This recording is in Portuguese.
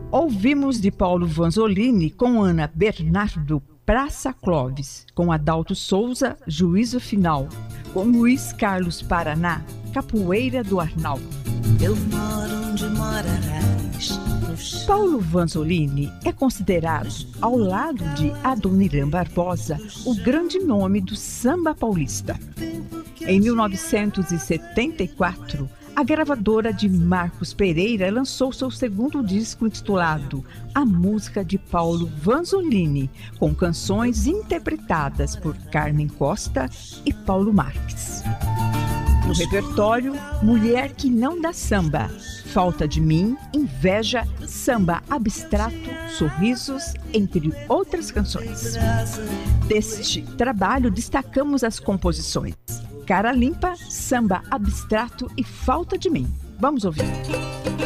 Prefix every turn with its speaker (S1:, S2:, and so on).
S1: Ouvimos de Paulo Vanzolini com Ana Bernardo, Praça Clóvis, com Adalto Souza, Juízo Final, com Luiz Carlos Paraná, Capoeira do Arnaldo.
S2: Eu moro onde morarás.
S1: Paulo Vanzolini é considerado, ao lado de Adoniran Barbosa, o grande nome do samba paulista. Em 1974, a gravadora de Marcos Pereira lançou seu segundo disco intitulado A Música de Paulo Vanzolini, com canções interpretadas por Carmen Costa e Paulo Marques. No repertório, Mulher que Não Dá Samba, Falta de Mim, Inveja, Samba Abstrato, Sorrisos, entre outras canções. Deste trabalho, destacamos as composições Cara Limpa, Samba Abstrato e Falta de Mim. Vamos ouvir.